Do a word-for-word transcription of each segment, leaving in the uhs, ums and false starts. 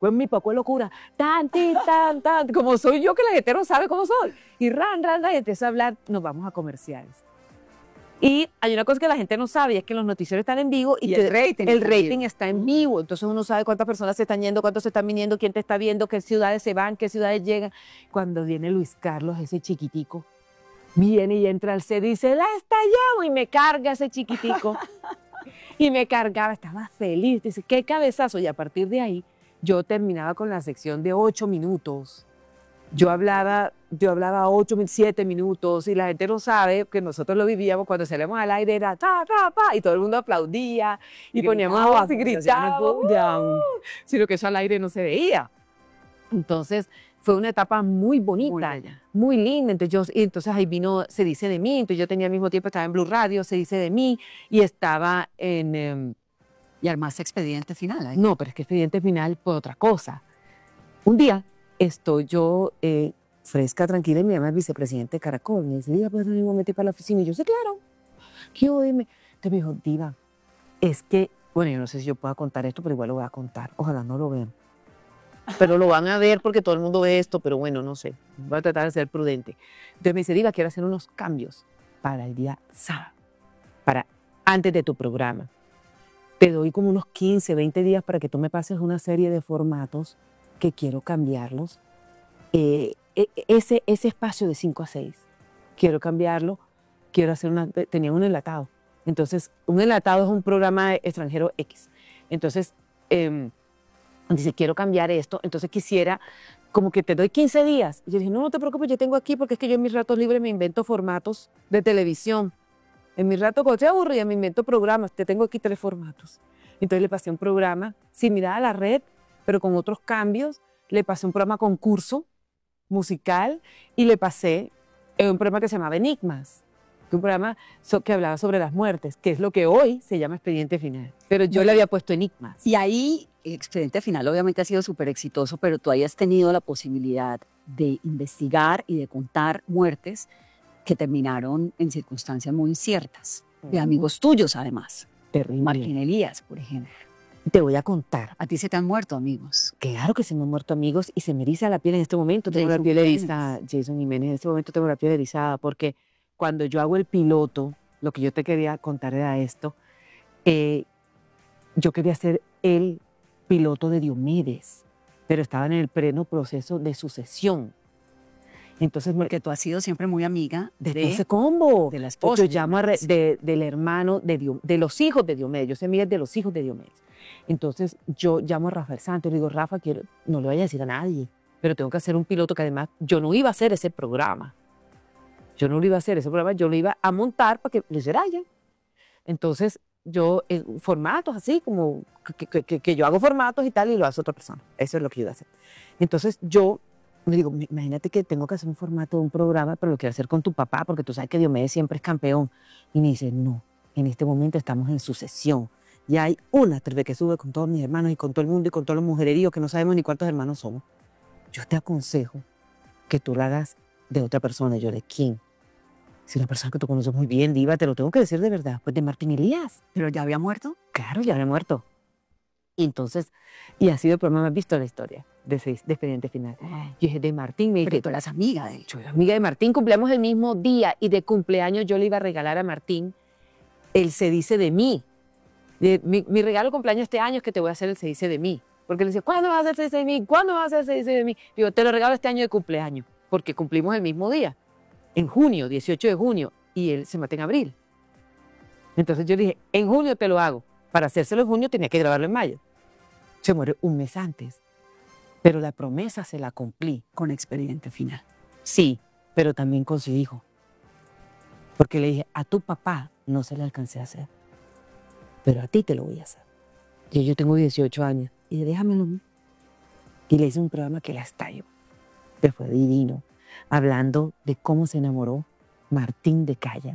Pues mi poco de locura, tan, ti, tan, tan, como soy yo que la gente no sabe cómo soy. Y ran, ran, ran, y empieza a hablar, nos vamos a comerciales. Y hay una cosa que la gente no sabe, y es que los noticieros están en vivo y, y que el rating, el está, rating vivo. está en vivo. Entonces uno sabe cuántas personas se están yendo, cuántos se están viniendo, quién te está viendo, qué ciudades se van, qué ciudades llegan. Cuando viene Luis Carlos, ese chiquitico, viene y entra al set y dice, la estallamos, y me carga ese chiquitico. Y me cargaba, estaba feliz. Dice, qué cabezazo. Y a partir de ahí, yo terminaba con la sección de ocho minutos. Yo hablaba, yo hablaba ocho, siete minutos, y la gente no sabe que nosotros lo vivíamos cuando salíamos al aire, era ta, ta, pa, y todo el mundo aplaudía, y, y poníamos voz y gritábamos, uh, sino que eso al aire no se veía. Entonces, fue una etapa muy bonita, muy, muy linda. Entonces, yo, y entonces ahí vino Se dice de mí, entonces yo tenía al mismo tiempo, estaba en Blue Radio, Se dice de mí, y estaba en... Um, y armaste Expediente Final. ¿eh? No, pero es que Expediente Final fue otra cosa. Un día, estoy yo eh, fresca, tranquila, y me llama el vicepresidente de Caracol. Me dice, Diva, ¿puedes venir un momento para la oficina? Y yo, sí, claro. ¿Qué dime? Entonces me dijo, Diva, es que, bueno, yo no sé si yo pueda contar esto, pero igual lo voy a contar. Ojalá no lo vean. Pero lo van a ver porque todo el mundo ve esto, pero bueno, no sé. Voy a tratar de ser prudente. Entonces me dice, Diva, quiero hacer unos cambios para el día sábado, para antes de tu programa. Te doy como unos quince, veinte días para que tú me pases una serie de formatos que quiero cambiarlos. Eh, ese, ese espacio de cinco a seis, quiero cambiarlo, quiero hacer una... Tenía un enlatado. Entonces, un enlatado es un programa extranjero X. Entonces, eh, dice, quiero cambiar esto, entonces quisiera, como que te doy quince días. Y yo dije, no, no te preocupes, yo tengo aquí, porque es que yo en mis ratos libres me invento formatos de televisión. En mis ratos, cuando estoy aburrida, me invento programas, te tengo aquí tres formatos. Entonces le pasé un programa similar a la red, pero con otros cambios. Le pasé un programa concurso musical y le pasé un programa que se llamaba Enigmas, un programa que hablaba sobre las muertes, que es lo que hoy se llama Expediente Final. Pero yo le había puesto Enigmas. Y ahí, Expediente Final obviamente ha sido súper exitoso, pero tú hayas tenido la posibilidad de investigar y de contar muertes que terminaron en circunstancias muy inciertas, de amigos tuyos además. Terrible. Martín Elías, por ejemplo. Te voy a contar. ¿A ti se te han muerto amigos? Claro que se me han muerto amigos y se me eriza la piel en este momento. Tengo Jason la piel Jiménez. erizada, Jason Jiménez. En este momento tengo la piel erizada porque cuando yo hago el piloto, lo que yo te quería contar era esto. Eh, yo quería ser el piloto de Diomedes, pero estaba en el pleno proceso de sucesión. Entonces, porque tú has sido siempre muy amiga de, de ese combo. De la esposa. Yo llamo a re, de, del hermano, de, Dios, de los hijos de Diomedes. Yo soy amiga de los hijos de Diomedes. Entonces, yo llamo a Rafael Santos y le digo, Rafa, quiero, no le vaya a decir a nadie, pero tengo que hacer un piloto que además yo no iba a hacer ese programa. Yo no lo iba a hacer ese programa, yo lo iba a montar para que lo hiciera ella. Entonces, yo, eh, formatos así, como que, que, que, que yo hago formatos y tal, y lo hace otra persona. Eso es lo que yo iba a hacer. Entonces, yo me digo, imagínate que tengo que hacer un formato de un programa, pero lo quiero hacer con tu papá, porque tú sabes que Diomedes siempre es campeón. Y me dice, no, en este momento estamos en sucesión. Y hay una T V que sube con todos mis hermanos y con todo el mundo y con todos los mujereríos que no sabemos ni cuántos hermanos somos. Yo te aconsejo que tú la hagas de otra persona. Y yo, ¿de quién? Si una persona que tú conoces muy bien, Diva, te lo tengo que decir de verdad. Pues de Martín Elías. ¿Pero ya había muerto? Claro, ya había muerto. Y entonces, y ha sido el programa más visto de la historia de, de Expediente Final. Oh. Yo dije, de Martín, me dije, pero tú eras amiga de él. Yo era amiga de Martín, cumpleaños el mismo día y de cumpleaños yo le iba a regalar a Martín el Se dice de mí. De, mi, mi regalo de cumpleaños este año es que te voy a hacer el Se dice de mí. Porque le decía, ¿cuándo vas a hacer Se dice de mí? ¿Cuándo vas a hacer el Se dice de mí? Digo, te lo regalo este año de cumpleaños, porque cumplimos el mismo día, en junio, dieciocho de junio, y él se mata en abril. Entonces yo le dije, en junio te lo hago. Para hacérselo en junio tenía que grabarlo en mayo. Se muere un mes antes, pero la promesa se la cumplí. Con Expediente Final. Sí, pero también con su hijo. Porque le dije, a tu papá no se le alcancé a hacer, pero a ti te lo voy a hacer. Y yo tengo dieciocho años, y dije, déjamelo. Y le hice un programa que la estalló, que fue divino, hablando de cómo se enamoró Martín de Calla,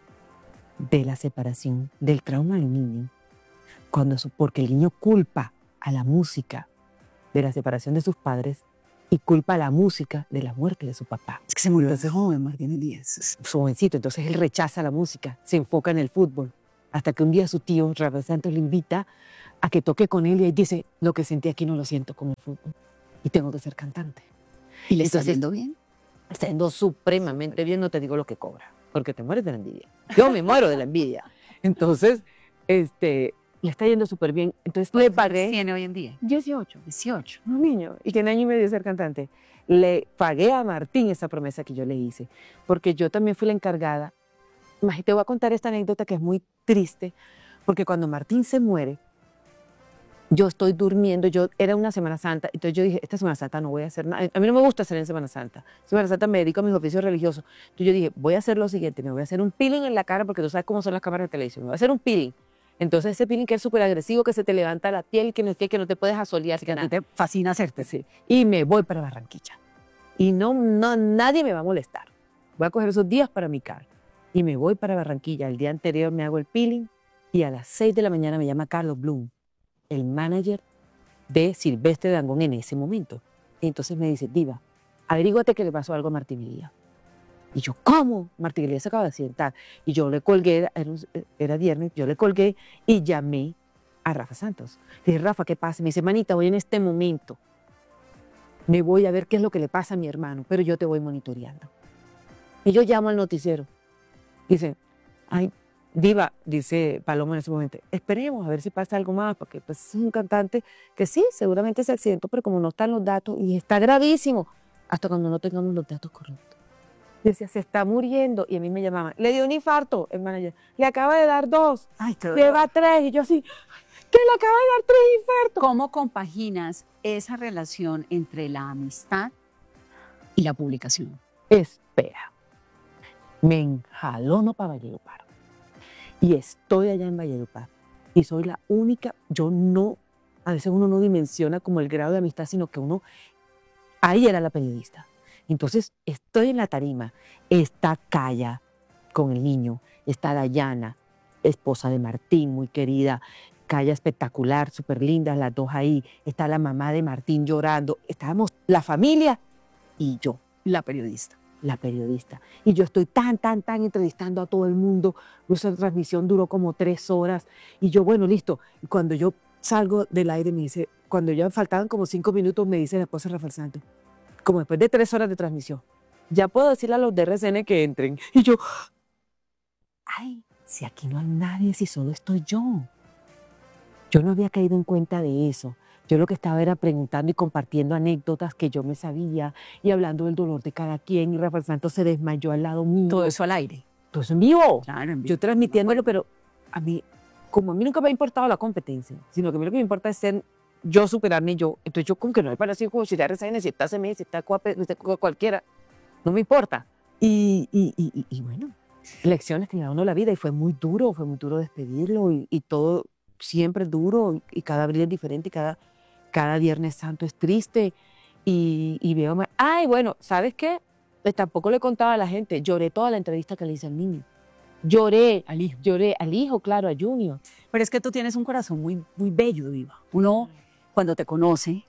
de la separación, del trauma al niño, cuando, porque el niño culpa a la música de la separación de sus padres y culpa a la música de la muerte de su papá. Es que se murió desde joven, Martín Elías. Jovencito, entonces él rechaza la música, se enfoca en el fútbol, hasta que un día su tío, Rafael Santos, le invita a que toque con él y ahí dice, lo que sentí aquí no lo siento con el fútbol y tengo que ser cantante. ¿Y le está Entonces, yendo bien? Está yendo supremamente bien, no te digo lo que cobra, porque te mueres de la envidia. Yo me muero de la envidia. Entonces, este, le está yendo súper bien. Entonces le pagué ¿Tiene hoy en día? dieciocho. dieciocho. Un niño, y tiene año y medio de ser cantante. Le pagué a Martín esa promesa que yo le hice, porque yo también fui la encargada. Más, te voy a contar esta anécdota que es muy triste, porque cuando Martín se muere, yo estoy durmiendo, yo era una Semana Santa, entonces yo dije, esta Semana Santa no voy a hacer nada. A mí no me gusta hacer en Semana Santa. Semana Santa me dedico a mis oficios religiosos. Entonces yo dije, voy a hacer lo siguiente, me voy a hacer un peeling en la cara, porque tú sabes cómo son las cámaras de televisión. Me voy a hacer un peeling. Entonces ese peeling que es súper agresivo, que se te levanta la piel, que no, es que, que no te puedes asolear. Así que a ti te fascina hacerte. Sí. Y me voy para Barranquilla. Y no, no, nadie me va a molestar. Voy a coger esos días para mi cara. Y me voy para Barranquilla. El día anterior me hago el peeling y a las seis de la mañana me llama Carlos Bloom, el manager de Silvestre Dangond en ese momento. Y entonces me dice, Diva, averíguate que le pasó algo a Martín Elías. Y yo, ¿cómo? Martín Elías se acaba de accidentar. Y yo le colgué, era, era viernes, yo le colgué y llamé a Rafa Santos. Le dije, Rafa, ¿qué pasa? Me dice, manita, voy en este momento. Me voy a ver qué es lo que le pasa a mi hermano, pero yo te voy monitoreando. Y yo llamo al noticiero. Dice, ay, Diva, dice Paloma en ese momento, esperemos a ver si pasa algo más, porque pues, es un cantante que sí, seguramente se accidentó, pero como no están los datos, y está gravísimo, hasta cuando no tengamos los datos correctos. Decía, se está muriendo, y a mí me llamaban, le dio un infarto, el manager, le acaba de dar dos, Ay, qué lleva tres, y yo así, que le acaba de dar tres infartos. ¿Cómo compaginas esa relación entre la amistad y la publicación? Espera, me enjalono para Valledupar. Y estoy allá en Valledupar. Y soy la única, yo no, a veces uno no dimensiona como el grado de amistad, sino que uno, ahí era la periodista. Entonces, estoy en la tarima, está Calla con el niño, está Dayana, esposa de Martín, muy querida, Calla espectacular, súper linda, las dos ahí, está la mamá de Martín llorando, estábamos la familia y yo, La periodista. la periodista. Y yo estoy tan, tan, tan entrevistando a todo el mundo. Esa transmisión duró como tres horas. Y yo, bueno, listo. Y cuando yo salgo del aire, me dice, cuando ya faltaban como cinco minutos, me dice la esposa de Rafael Santos, como después de tres horas de transmisión, ya puedo decirle a los de R C N que entren. Y yo, ay, si aquí no hay nadie, si solo estoy yo. Yo no había caído en cuenta de eso. Yo lo que estaba era preguntando y compartiendo anécdotas que yo me sabía y hablando del dolor de cada quien. Y Rafael Santos se desmayó al lado mío. Todo eso al aire. Todo eso en vivo. Claro, en vivo. Yo transmitiéndolo, pero a mí, como a mí nunca me ha importado la competencia, sino que a mí lo que me importa es ser yo, superarme yo. Entonces yo como que no me parece como si está R C N, si está C M, si está Coape, si está cualquiera. No me importa. Y, y, y, y, y bueno, lecciones que le da a uno la vida y fue muy duro, fue muy duro despedirlo y, y todo siempre es duro y cada abril es diferente y cada... Cada Viernes Santo es triste y, y veo... Ay, bueno, ¿sabes qué? Pues tampoco le contaba a la gente. Lloré toda la entrevista que le hice al niño. Lloré al hijo. Lloré al hijo, claro, a Junior. Pero es que tú tienes un corazón muy, muy bello, Diva. Uno, cuando te conoce,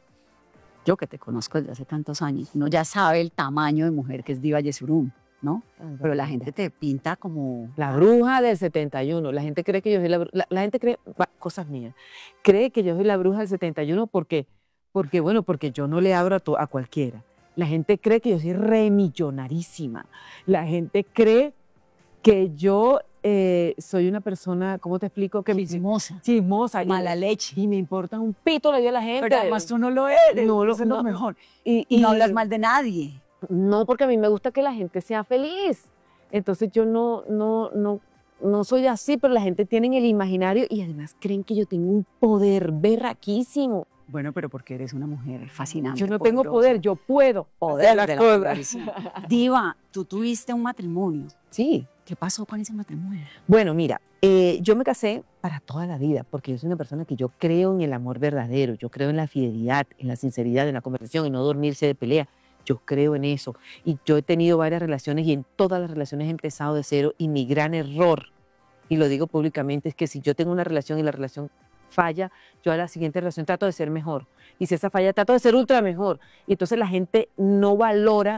yo que te conozco desde hace tantos años, uno ya sabe el tamaño de mujer que es Diva Yesurum, ¿no? Pero la gente te pinta como... La bruja del setenta y uno. La gente cree que yo soy la bruja. La, la gente cree, cosas mías, cree que yo soy la bruja del setenta y uno porque, porque bueno, porque yo no le abro a, to, a cualquiera. La gente cree que yo soy remillonarísima. La gente cree que yo eh, soy una persona, ¿cómo te explico? Que chismosa. Chismosa. Mala y, leche. Y me importa un pito la vida de la gente. Pero además tú no lo eres. No, lo, eso es no, lo mejor. Y, y, y no hablas mal de nadie. No, porque a mí me gusta que la gente sea feliz. Entonces yo no, no, no, no soy así, pero la gente tiene el imaginario y además creen que yo tengo un poder berraquísimo. Bueno, pero porque eres una mujer fascinante. Yo no tengo poder, yo puedo poder de la cosas. Diva, tú tuviste un matrimonio. Sí. ¿Qué pasó con ese matrimonio? Bueno, mira, eh, yo me casé para toda la vida, porque yo soy una persona que yo creo en el amor verdadero, yo creo en la fidelidad, en la sinceridad, en la conversación, en no dormirse de pelea. Yo creo en eso. Y yo he tenido varias relaciones y en todas las relaciones he empezado de cero. Y mi gran error, y lo digo públicamente, es que si yo tengo una relación y la relación falla, yo a la siguiente relación trato de ser mejor. Y si esa falla, trato de ser ultra mejor. Y entonces la gente no valora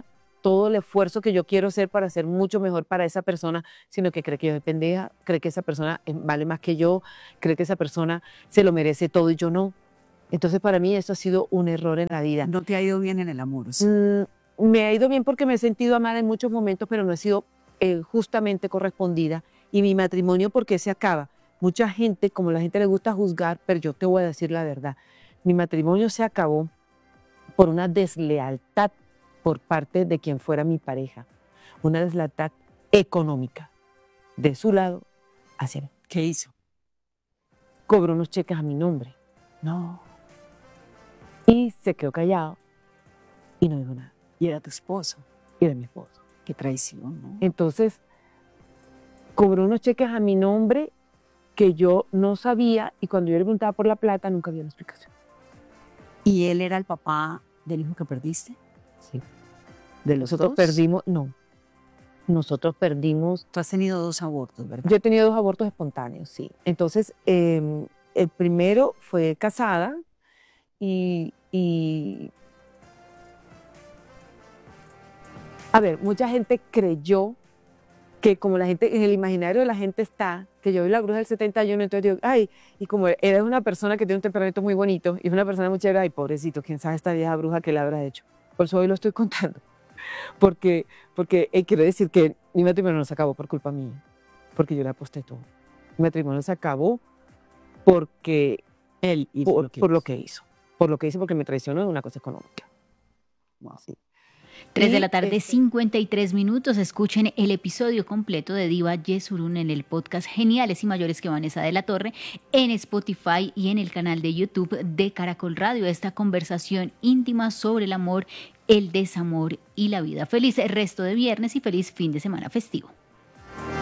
todo el esfuerzo que yo quiero hacer para ser mucho mejor para esa persona, sino que cree que yo soy pendeja, cree que esa persona vale más que yo, cree que esa persona se lo merece todo y yo no. Entonces para mí eso ha sido un error en la vida. No te ha ido bien en el amor, ¿sí? Mm, me ha ido bien porque me he sentido amada en muchos momentos, pero no he sido eh, justamente correspondida. Y mi matrimonio, ¿por qué se acaba? Mucha gente, como la gente le gusta juzgar, pero yo te voy a decir la verdad. Mi matrimonio se acabó por una deslealtad por parte de quien fuera mi pareja. Una deslealtad económica, de su lado hacia mí. ¿Qué hizo? Cobró unos cheques a mi nombre. No. Y se quedó callado y no dijo nada. Y era tu esposo. Y era mi esposo. Qué traición, ¿no? Entonces, cobró unos cheques a mi nombre que yo no sabía y cuando yo le preguntaba por la plata nunca había una explicación. ¿Y él era el papá del hijo que perdiste? Sí. ¿De los Nosotros dos? perdimos, no. Nosotros perdimos. Tú has tenido dos abortos, ¿verdad? Yo he tenido dos abortos espontáneos, sí. Entonces, eh, el primero fue casada y, y... A ver, mucha gente creyó que como la gente, en el imaginario de la gente está, que yo vi la bruja del setenta y uno, entonces digo, ay, y como eres una persona que tiene un temperamento muy bonito y es una persona muy chévere, ay, pobrecito, quién sabe esta vieja bruja que le habrá hecho. Por eso hoy lo estoy contando. Porque, porque eh, quiero decir que mi matrimonio no se acabó por culpa mía, porque yo le aposté todo. Mi matrimonio se acabó porque Él hizo por, lo que por hizo. lo que hizo. Por lo que hizo, porque me traicionó en una cosa económica. Wow. Sí. tres de Y, la tarde, este, cincuenta y tres minutos. Escuchen el episodio completo de Diva Yesurún en el podcast Geniales y Mayores que Vanessa de la Torre, en Spotify y en el canal de YouTube de Caracol Radio. Esta conversación íntima sobre el amor, el desamor y la vida. Feliz resto de viernes y feliz fin de semana festivo.